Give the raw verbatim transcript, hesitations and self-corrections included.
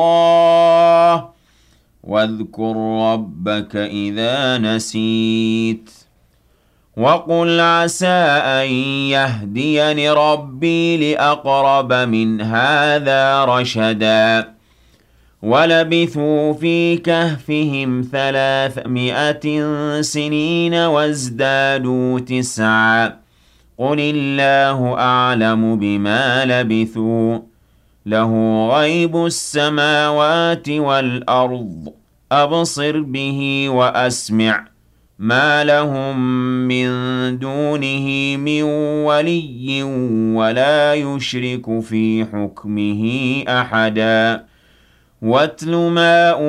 الله واذكر ربك إذا نسيت وقل عسى أن يهديني ربي لأقرب من هذا رشدا ولبثوا في كهفهم ثلاثمائة سنين وازدادوا تسعا قل الله أعلم بما لبثوا له غيب السماوات والأرض أبصر به وأسمع ما لهم من دونه من ولي ولا يشرك في حكمه أحدا واتل ما